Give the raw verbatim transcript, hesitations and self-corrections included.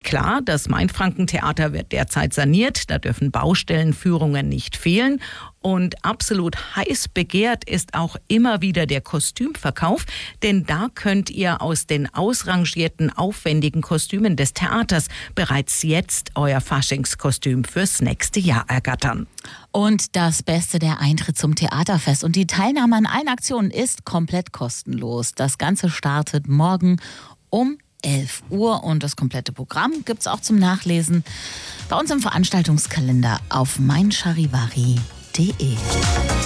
Klar, das Mainfranken-Theater wird derzeit saniert, da dürfen Baustellenführungen nicht fehlen. Und absolut heiß begehrt ist auch immer wieder der Kostümverkauf, denn da könnt ihr aus den ausrangierten, aufwendigen Kostümen des Theaters bereits jetzt euer Faschingskostüm fürs nächste Jahr ergattern. Und das Beste, der Eintritt zum Theaterfest und die Teilnahme an allen Aktionen ist komplett kostenlos. Das Ganze startet morgen um elf Uhr und das komplette Programm gibt es auch zum Nachlesen bei uns im Veranstaltungskalender auf mein charivari punkt de.